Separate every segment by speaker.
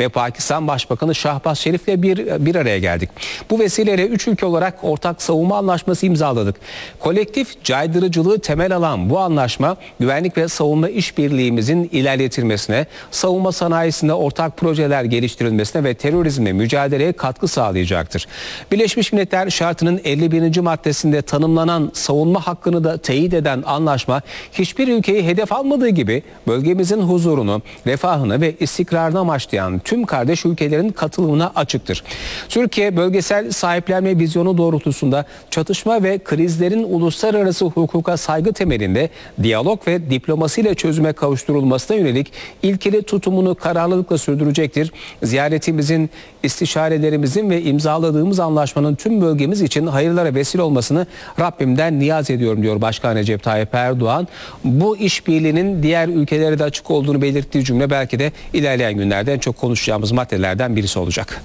Speaker 1: ve Pakistan Başbakanı Şahbaz Şerif'le bir araya geldik. Bu vesileyle 3 ülke olarak ortak savunma anlaşması imzaladık. Kolektif caydırıcılığı temel alan bu anlaşma güvenlik ve savunma işbirliğimizin ilerletilmesine, savunma sanayisinde ortak projeler geliştirilmesine ve terörizmle mücadeleye katkı sağlayacaktır. Birleşmiş Milletler Şartı'nın 51. maddesinde tanımlanan savunma hakkını da teyit eden anlaşma hiçbir ülkeyi hedef almadığı gibi bölgemizin huzurunu, refahını ve istikrarını amaçlayan tüm kardeş ülkelerin katılımına açıktır. Türkiye bölgesel sahiplenme vizyonu doğrultusunda çatışma ve krizlerin uluslararası hukuka saygı temelinde diyalog ve diplomasiyle çözüme kavuşturulmasına yönelik ilkeli tutumunu kararlılıkla sürdürecektir. Ziyaretimizin, istişarelerimizin ve imzaladığımız anlaşmanın tüm bölgemiz için hayırlara vesile olmasını Rabbimden niyaz ediyorum diyor Başkan Recep Tayyip Erdoğan. Bu işbirliğinin diğer ülkelere de açık olduğunu belirttiği cümle belki de ilerleyen günlerde en çok konuşacağımız maddelerden birisi olacak.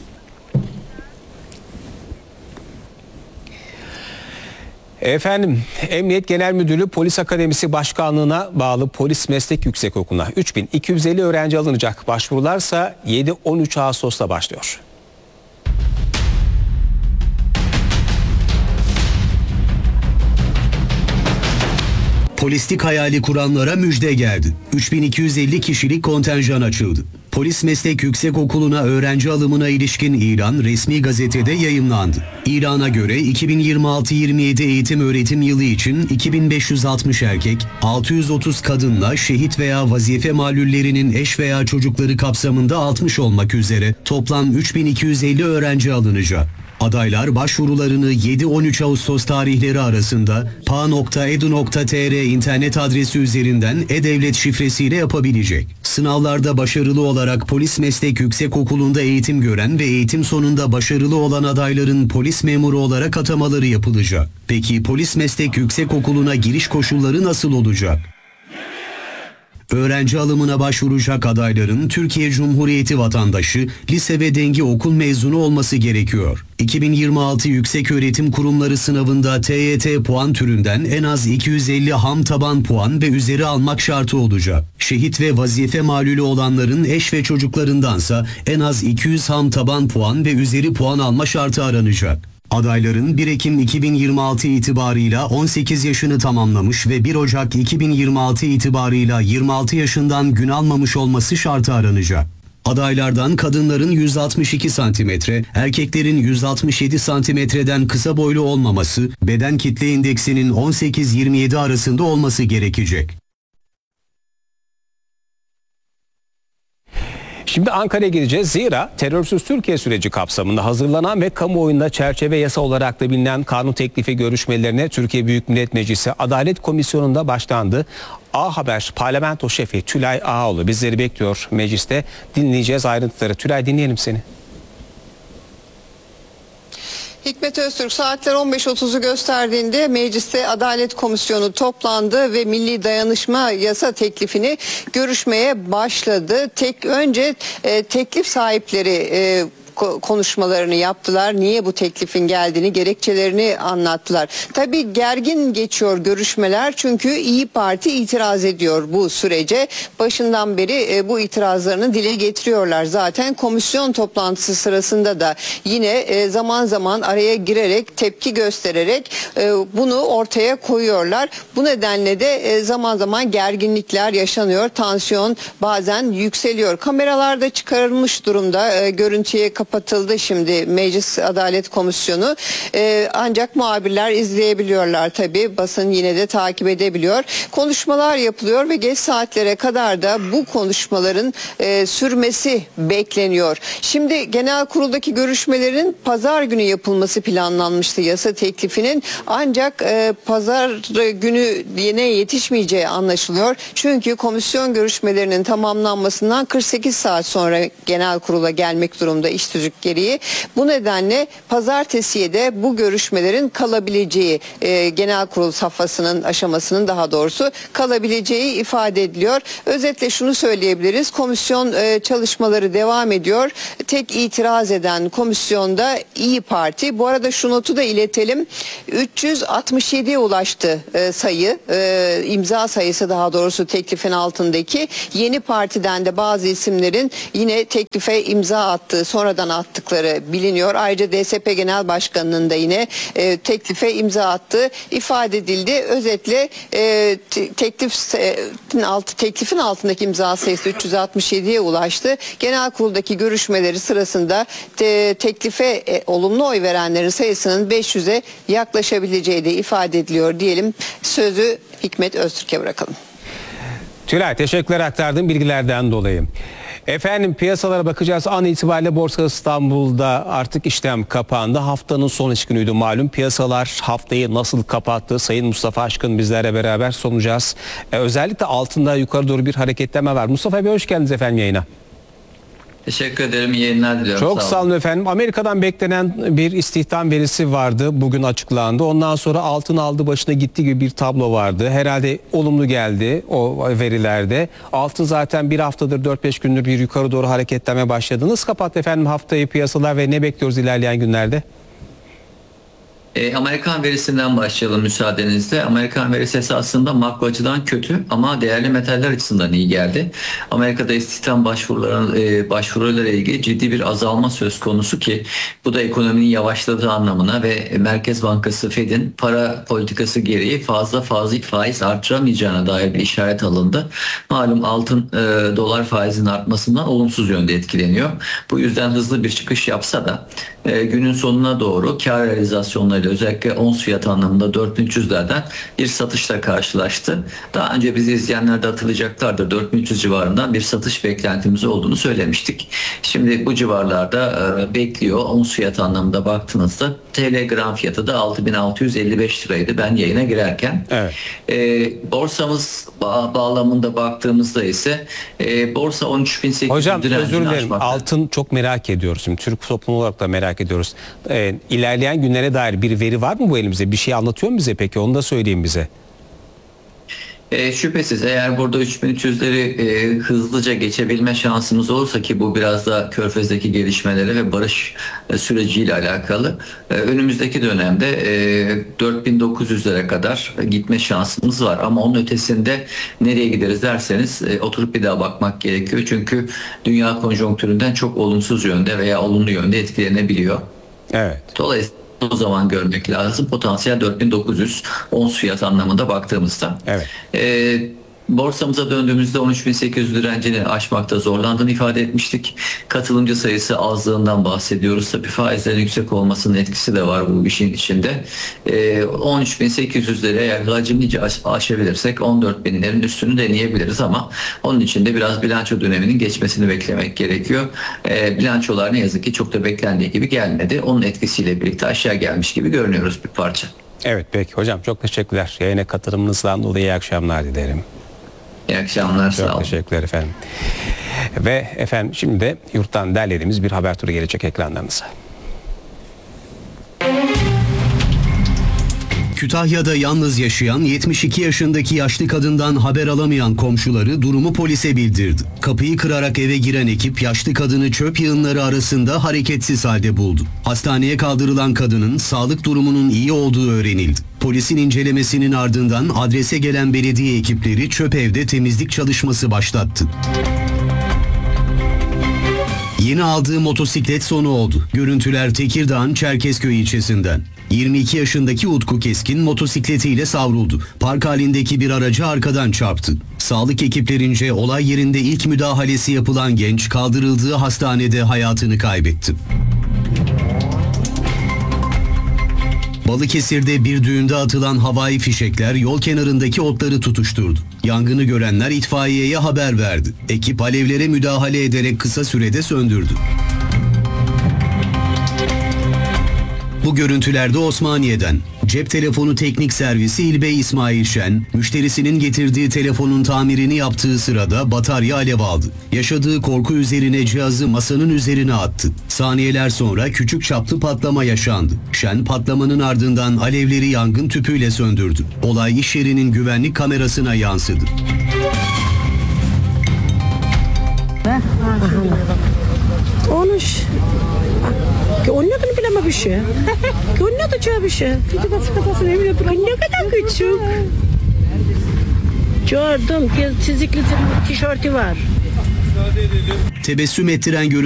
Speaker 1: Efendim, Emniyet Genel Müdürlüğü Polis Akademisi Başkanlığı'na bağlı Polis Meslek Yüksekokulu'na 3250 öğrenci alınacak. Başvurularsa 7-13 Ağustos'ta başlıyor.
Speaker 2: Polislik hayali kuranlara müjde geldi. 3250 kişilik kontenjan açıldı. Polis Meslek Yüksekokulu'na öğrenci alımına ilişkin ilan resmi gazetede yayımlandı. İlana göre 2026-27 eğitim öğretim yılı için 2560 erkek, 630 kadınla şehit veya vazife malullerinin eş veya çocukları kapsamında 60 olmak üzere toplam 3250 öğrenci alınacak. Adaylar başvurularını 7-13 Ağustos tarihleri arasında pa.edu.tr internet adresi üzerinden e-devlet şifresiyle yapabilecek. Sınavlarda başarılı olarak Polis Meslek Yüksekokulu'nda eğitim gören ve eğitim sonunda başarılı olan adayların polis memuru olarak atamaları yapılacak. Peki Polis Meslek Yüksekokulu'na giriş koşulları nasıl olacak? Öğrenci alımına başvuracak adayların Türkiye Cumhuriyeti vatandaşı, lise ve dengi okul mezunu olması gerekiyor. 2026 Yükseköğretim Kurumları sınavında TYT puan türünden en az 250 ham taban puan ve üzeri almak şartı olacak. Şehit ve vazife malulü olanların eş ve çocuklarındansa en az 200 ham taban puan ve üzeri puan alma şartı aranacak. Adayların 1 Ekim 2026 itibarıyla 18 yaşını tamamlamış ve 1 Ocak 2026 itibarıyla 26 yaşından gün almamış olması şartı aranacak. Adaylardan kadınların 162 cm, erkeklerin 167 cm'den kısa boylu olmaması, beden kitle indeksinin 18-27 arasında olması gerekecek.
Speaker 1: Şimdi Ankara'ya gideceğiz. Zira terörsüz Türkiye süreci kapsamında hazırlanan ve kamuoyunda çerçeve yasa olarak da bilinen kanun teklifi görüşmelerine Türkiye Büyük Millet Meclisi Adalet Komisyonu'nda başlandı. A Haber Parlamento Şefi Tülay Ağaoğlu bizleri bekliyor mecliste. Dinleyeceğiz ayrıntıları. Tülay, dinleyelim seni.
Speaker 3: Hikmet Öztürk, saatler 15.30'u gösterdiğinde mecliste Adalet Komisyonu toplandı ve Milli Dayanışma Yasa teklifini görüşmeye başladı. Önce teklif sahipleri konuşmalarını yaptılar. Niye bu teklifin geldiğini, gerekçelerini anlattılar. Tabii gergin geçiyor görüşmeler çünkü İYİ Parti itiraz ediyor bu sürece. Başından beri bu itirazlarını dile getiriyorlar. Zaten komisyon toplantısı sırasında da yine zaman zaman araya girerek, tepki göstererek bunu ortaya koyuyorlar. Bu nedenle de zaman zaman gerginlikler yaşanıyor. Tansiyon bazen yükseliyor. Kameralarda çıkarılmış durumda. Görüntüye kapatıldı şimdi Meclis Adalet Komisyonu. Ancak muhabirler izleyebiliyorlar tabii. Basın yine de takip edebiliyor. Konuşmalar yapılıyor ve geç saatlere kadar da bu konuşmaların sürmesi bekleniyor. Şimdi genel kuruldaki görüşmelerin pazar günü yapılması planlanmıştı yasa teklifinin. Ancak pazar günü yine yetişmeyeceği anlaşılıyor. Çünkü komisyon görüşmelerinin tamamlanmasından 48 saat sonra genel kurula gelmek durumda iş tüzük gereği. Bu nedenle pazartesiye de bu görüşmelerin kalabileceği, genel kurul safhasının aşamasının daha doğrusu kalabileceği ifade ediliyor. Özetle şunu söyleyebiliriz. Komisyon çalışmaları devam ediyor. Tek itiraz eden komisyonda İyi Parti. Bu arada şu notu da iletelim. 367'ye ulaştı sayı, imza sayısı daha doğrusu teklifin altındaki. Yeni Parti'den de bazı isimlerin yine teklife imza attığı, sonradan attıkları biliniyor. Ayrıca DSP Genel Başkanı'nın da yine teklife imza attığı ifade edildi. Özetle teklifin altındaki imza sayısı 367'ye ulaştı. Genel kuruldaki görüşmeleri sırasında teklife olumlu oy verenlerin sayısının 500'e yaklaşabileceği de ifade ediliyor diyelim. Sözü Hikmet Öztürk'e bırakalım.
Speaker 1: Tülay, teşekkürler aktardığın bilgilerden dolayı. Efendim, piyasalara bakacağız. An itibariyle Borsa İstanbul'da artık işlem kapandı. Haftanın son iş günüydü malum. Piyasalar haftayı nasıl kapattı? Sayın Mustafa Aşkın bizlerle beraber soracağız. Özellikle altında yukarı doğru bir hareketleme var. Mustafa Bey, hoş geldiniz efendim yayına.
Speaker 4: Teşekkür ederim. İyi yayınlar diliyorum.
Speaker 1: Çok sağ olun efendim. Amerika'dan beklenen bir istihdam verisi vardı. Bugün açıklandı. Ondan sonra altın aldı başına gitti gibi bir tablo vardı. Herhalde olumlu geldi o verilerde. Altın zaten bir haftadır 4-5 gündür bir yukarı doğru hareketlenmeye başladı. Nasıl kapattı efendim haftayı piyasalar ve ne bekliyoruz ilerleyen günlerde?
Speaker 4: Amerikan verisinden başlayalım müsaadenizle. Amerikan verisi esasında makro açıdan kötü ama değerli metaller açısından iyi geldi. Amerika'da istihdam başvurularıyla ilgili ciddi bir azalma söz konusu ki bu da ekonominin yavaşladığı anlamına ve Merkez Bankası Fed'in para politikası gereği fazla faiz artıramayacağına dair bir işaret alındı. Malum altın dolar faizinin artmasından olumsuz yönde etkileniyor. Bu yüzden hızlı bir çıkış yapsa da günün sonuna doğru kar realizasyonlarıyla özellikle ons fiyatı anlamında 4300'lerden bir satışla karşılaştı. Daha önce bizi izleyenler de hatırlayacaklardır. 4300 civarından bir satış beklentimiz olduğunu söylemiştik. Şimdi bu civarlarda bekliyor. Ons fiyatı anlamında baktığınızda TL gram fiyatı da 6655 liraydı ben yayına girerken. Evet. Borsamız bağlamında baktığımızda ise borsa 13.800
Speaker 1: Hocam
Speaker 4: direncini
Speaker 1: özür dilerim.
Speaker 4: aşmakta.
Speaker 1: Altın çok merak ediyoruz. Şimdi Türk toplumu olarak da merak ediyoruz. İlerleyen günlere dair bir veri var mı bu elimizde? Bir şey anlatıyor mu bize peki? Onu da söyleyin bize.
Speaker 4: Şüphesiz eğer burada 3300'leri hızlıca geçebilme şansımız olursa ki bu biraz da Körfez'deki gelişmeleri ve barış süreciyle alakalı önümüzdeki dönemde 4900'lere kadar gitme şansımız var ama onun ötesinde nereye gideriz derseniz oturup bir daha bakmak gerekiyor çünkü dünya konjonktüründen çok olumsuz yönde veya olumlu yönde etkilenebiliyor.
Speaker 1: Evet.
Speaker 4: Dolayısıyla o zaman görmek lazım. Potansiyel 4900 ons fiyat anlamında baktığımızda. Evet. Borsamıza döndüğümüzde 13.800 direncini aşmakta zorlandığını ifade etmiştik. Katılımcı sayısı azlığından bahsediyoruz. Tabii faizlerin yüksek olmasının etkisi de var bu işin içinde. 13.800'leri eğer hacimlice aşabilirsek 14.000'lerin üstünü deneyebiliriz ama onun için de biraz bilanço döneminin geçmesini beklemek gerekiyor. Bilançolar ne yazık ki çok da beklendiği gibi gelmedi. Onun etkisiyle birlikte aşağı gelmiş gibi görünüyoruz bir parça.
Speaker 1: Evet peki hocam, çok teşekkürler. Yayına katılımınızdan dolayı iyi akşamlar dilerim.
Speaker 4: İyi akşamlar, sağ olun.
Speaker 1: Çok teşekkürler efendim. Ve efendim şimdi de yurttan derlediğimiz bir haber turu gelecek ekranlarınıza.
Speaker 2: Kütahya'da yalnız yaşayan 72 yaşındaki yaşlı kadından haber alamayan komşuları durumu polise bildirdi. Kapıyı kırarak eve giren ekip yaşlı kadını çöp yığınları arasında hareketsiz halde buldu. Hastaneye kaldırılan kadının sağlık durumunun iyi olduğu öğrenildi. Polisin incelemesinin ardından adrese gelen belediye ekipleri çöp evde temizlik çalışması başlattı. Yeni aldığı motosiklet sonu oldu. Görüntüler Tekirdağ'ın Çerkezköy ilçesinden. 22 yaşındaki Utku Keskin motosikletiyle savruldu. Park halindeki bir aracı arkadan çarptı. Sağlık ekiplerince olay yerinde ilk müdahalesi yapılan genç kaldırıldığı hastanede hayatını kaybetti. Balıkesir'de bir düğünde atılan havai fişekler yol kenarındaki otları tutuşturdu. Yangını görenler itfaiyeye haber verdi. Ekip alevlere müdahale ederek kısa sürede söndürdü. Bu görüntülerde Osmaniye'den. Cep telefonu teknik servisi İlbey İsmail Şen, müşterisinin getirdiği telefonun tamirini yaptığı sırada batarya alev aldı. Yaşadığı korku üzerine cihazı masanın üzerine attı. Saniyeler sonra küçük çaplı patlama yaşandı. Şen patlamanın ardından alevleri yangın tüpüyle söndürdü. Olay iş yerinin güvenlik kamerasına yansıdı.
Speaker 5: Konuş. Onun adını bileme bir şey. Onun adı bir şey. Ne kadar küçük. Gördüm. Çizikli tişörtü var.
Speaker 2: Tebessüm ettiren görüntü